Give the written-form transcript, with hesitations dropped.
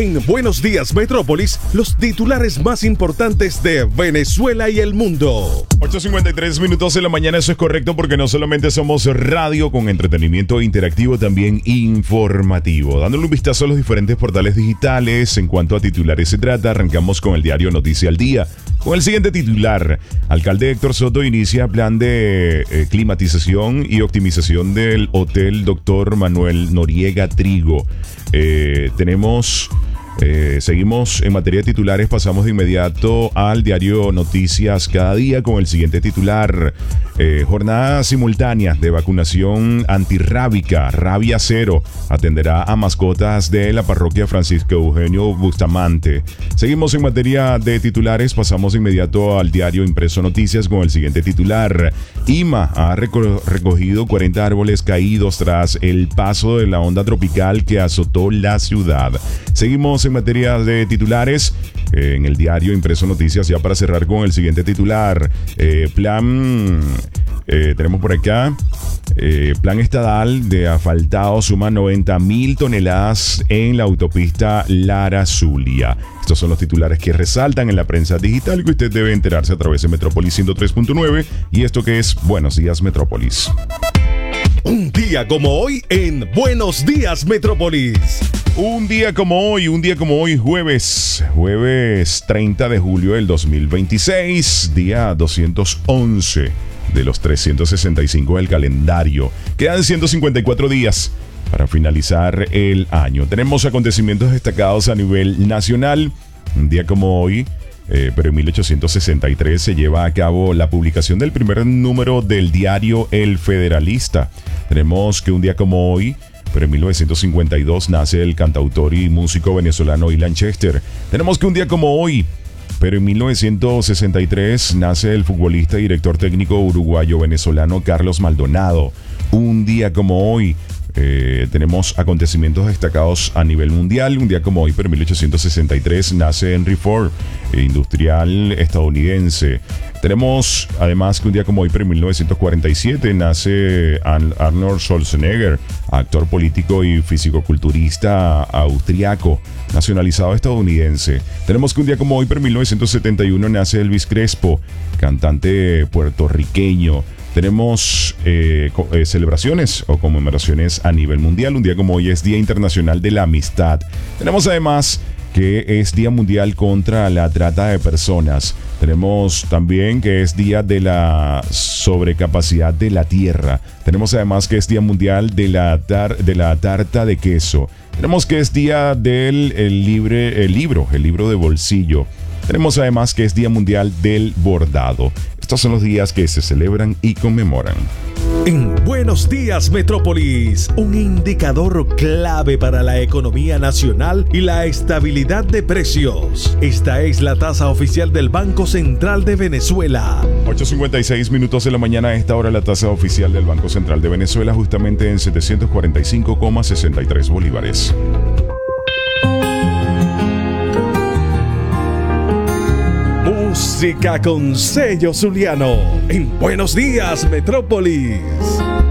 En Buenos Días Metrópolis, los titulares más importantes de Venezuela y el mundo. 8:53 minutos de la mañana, eso es correcto porque no solamente somos radio con entretenimiento interactivo, también informativo. Dándole un vistazo a los diferentes portales digitales, en cuanto a titulares se trata, arrancamos con el diario Noticia al Día. Con el siguiente titular, alcalde Héctor Soto inicia plan de climatización y optimización del Hotel Dr. Manuel Noriega Trigo. Seguimos en materia de titulares, pasamos de inmediato al diario Noticias Cada Día con el siguiente titular. Jornada simultánea de vacunación antirrábica, Rabia Cero, atenderá a mascotas de la parroquia Francisco Eugenio Bustamante. Seguimos en materia de titulares, pasamos de inmediato al diario Impreso Noticias con el siguiente titular. IMA ha recogido 40 árboles caídos tras el paso de la onda tropical que azotó la ciudad. Seguimos en materia de titulares en el diario Impreso Noticias, ya para cerrar con el siguiente titular. Tenemos por acá plan estadal de asfaltado suma 90.000 toneladas en la autopista Lara Zulia. Estos son los titulares que resaltan en la prensa digital que usted debe enterarse a través de Metrópolis 103.9 y esto que es Buenos Días Metrópolis. Un día como hoy en Buenos Días Metrópolis. Un día como hoy, jueves 30 de julio del 2026, día 211 de los 365 del calendario. Quedan 154 días para finalizar el año. Tenemos acontecimientos destacados a nivel nacional. Un día como hoy, pero en 1863 se lleva a cabo la publicación del primer número del diario El Federalista. Tenemos que un día como hoy, pero en 1952 nace el cantautor y músico venezolano Ilan Chester. Tenemos que un día como hoy, pero en 1963 nace el futbolista y director técnico uruguayo-venezolano Carlos Maldonado. Un día como hoy, tenemos acontecimientos destacados a nivel mundial. Un día como hoy, pero en 1863 nace Henry Ford, industrial estadounidense. Tenemos además que un día como hoy, pero en 1947 nace Arnold Schwarzenegger, actor político y fisicoculturista austriaco, nacionalizado estadounidense. Tenemos que un día como hoy, pero en 1971 nace Elvis Crespo, cantante puertorriqueño. Tenemos celebraciones o conmemoraciones a nivel mundial. Un día como hoy es Día Internacional de la Amistad. Tenemos además que es Día Mundial contra la Trata de Personas. Tenemos también que es Día de la Sobrecapacidad de la Tierra. Tenemos además que es Día Mundial de la Tarta de Queso. Tenemos que es Día del libro de bolsillo. Tenemos además que es Día Mundial del Bordado. Estos son los días que se celebran y conmemoran. En Buenos Días Metrópolis, un indicador clave para la economía nacional y la estabilidad de precios. Esta es la tasa oficial del Banco Central de Venezuela. 8:56 minutos de la mañana, a esta hora la tasa oficial del Banco Central de Venezuela justamente en 745,63 bolívares. Música con sello zuliano en Buenos Días Metrópolis.